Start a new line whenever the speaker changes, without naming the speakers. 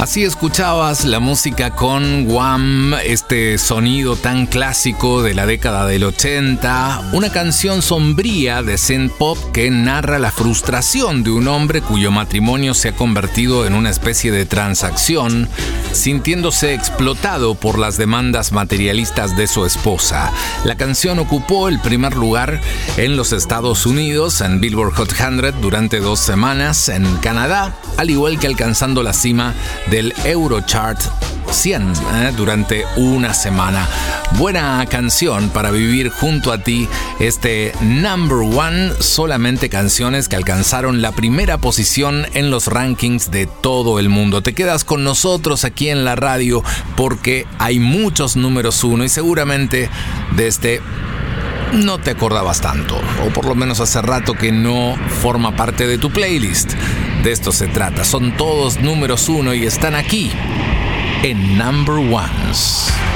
Así escuchabas la música con Wham, este sonido tan clásico de la década del 80, una canción sombría de synth pop que narra la frustración de un hombre cuyo matrimonio se ha convertido en una especie de transacción, sintiéndose explotado por las demandas materialistas de su esposa. La canción ocupó el primer lugar en los Estados Unidos, en Billboard Hot 100 durante 2 semanas, en Canadá, al igual que alcanzando la cima del Eurochart 100 durante una semana. Buena canción para vivir junto a ti, este Number One, solamente canciones que alcanzaron la primera posición en los rankings de todo el mundo. Te quedas con nosotros aquí en la radio porque hay muchos números uno y seguramente de este no te acordabas tanto, o por lo menos hace rato que no forma parte de tu playlist. De esto se trata, son todos números uno y están aquí en Number Ones.